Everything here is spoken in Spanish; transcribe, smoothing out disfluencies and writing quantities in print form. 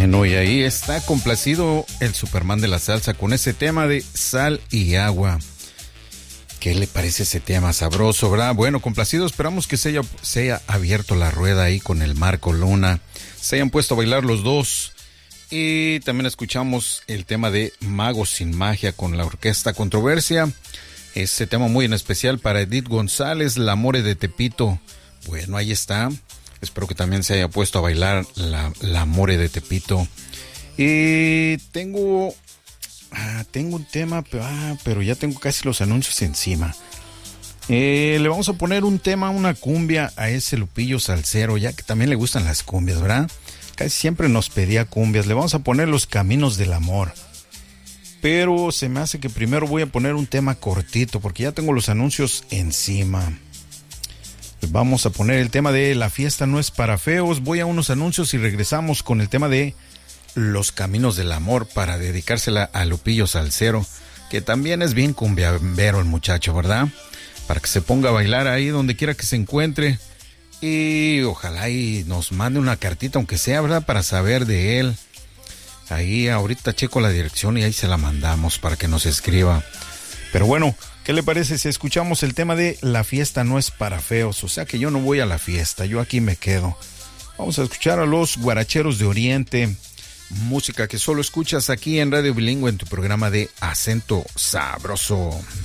Bueno, y ahí está complacido el Superman de la salsa con ese tema de Sal y Agua. ¿Qué le parece ese tema? Sabroso, ¿verdad? Bueno, complacido, esperamos que se haya abierto la rueda ahí con el Marco Luna, se hayan puesto a bailar los dos. Y también escuchamos el tema de Magos sin Magia con la Orquesta Controversia. Ese tema muy en especial para Edith González, La More de Tepito. Bueno, ahí está. Espero que también se haya puesto a bailar la More de Tepito. Y tengo un tema, pero ya tengo casi los anuncios encima. Le vamos a poner un tema, una cumbia a ese Lupillo Salsero, ya que también le gustan las cumbias, ¿verdad? Casi siempre nos pedía cumbias. Le vamos a poner Los Caminos del Amor. Pero se me hace que primero voy a poner un tema cortito, porque ya tengo los anuncios encima. Vamos a poner el tema de La Fiesta No Es Para Feos. Voy a unos anuncios y regresamos con el tema de Los Caminos del Amor para dedicársela a Lupillo Salsero, que también es bien cumbiambero el muchacho, ¿verdad? Para que se ponga a bailar ahí donde quiera que se encuentre. Y ojalá y nos mande una cartita, aunque sea, ¿verdad? Para saber de él. Ahí ahorita checo la dirección y ahí se la mandamos para que nos escriba. Pero bueno, ¿qué le parece si escuchamos el tema de La Fiesta No Es Para Feos? O sea que yo no voy a la fiesta, yo aquí me quedo. Vamos a escuchar a los Guaracheros de Oriente. Música que solo escuchas aquí en Radio Bilingüe en tu programa de Acento Sabroso.